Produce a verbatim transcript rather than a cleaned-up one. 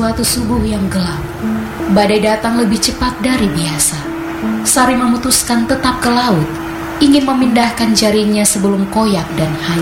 suatu subuh yang gelap, badai datang lebih cepat dari biasa. Sari memutuskan tetap ke laut, ingin memindahkan jaringnya sebelum koyak dan hancur.